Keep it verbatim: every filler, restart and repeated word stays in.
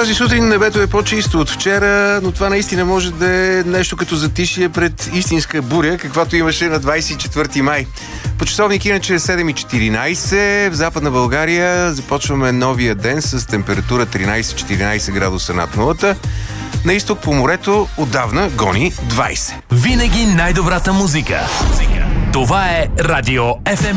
Тази сутрин небето е по-чисто от вчера, но това наистина може да е нещо като затишие пред истинска буря, каквато имаше на двадесет и четвърти май. По часовник иначе е седем и четиринадесет. В Западна България започваме новия ден с температура тринадесет-четиринадесет градуса над нулата. На изток по морето отдавна гони двадесет. Винаги най-добрата музика. Това е Радио Еф Ем